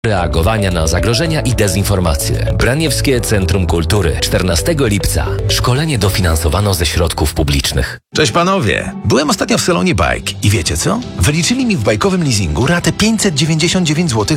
reagowania na zagrożenia i dezinformacje. Braniewskie Centrum Kultury. 14 lipca. Szkolenie dofinansowano ze środków publicznych. Cześć panowie! Byłem ostatnio w salonie Bike i wiecie co? Wyliczyli mi w bajkowym leasingu ratę 599 zł